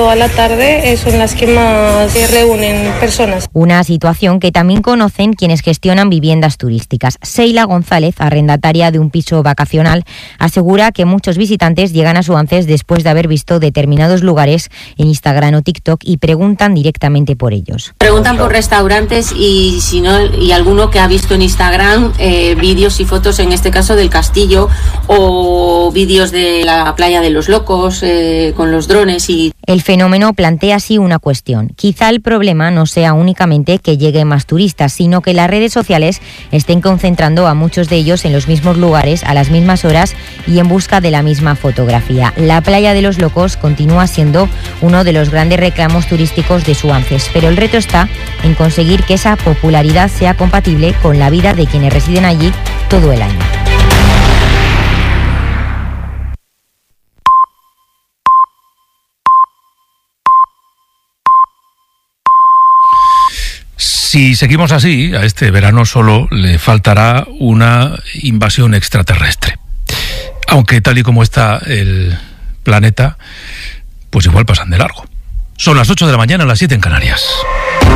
sábado a la tarde son las que más se reúnen personas. Una situación que también conocen quienes gestionan viviendas turísticas. Sheila González, arrendataria de un piso vacacional, asegura que muchos visitantes llegan a Suances después de haber visto determinados lugares en Instagram o TikTok y preguntan directamente por ellos. Preguntan por restaurantes y si no, y alguno que ha visto en Instagram vídeos y fotos, en este caso del castillo, o vídeos de la playa de los locos con los drones. Y el fenómeno plantea así una cuestión. Quizá el problema no sea únicamente que lleguen más turistas, sino que las redes sociales estén concentrando a muchos de ellos en los mismos lugares, a las mismas horas y en busca de la misma fotografía. La playa de los locos continúa siendo uno de los grandes reclamos turísticos de Suances, pero el reto está en conseguir que esa popularidad sea compatible con la vida de quienes residen allí todo el año. Si seguimos así, a este verano solo le faltará una invasión extraterrestre. Aunque tal y como está el planeta, pues igual pasan de largo. Son las 8 de la mañana, las 7 en Canarias.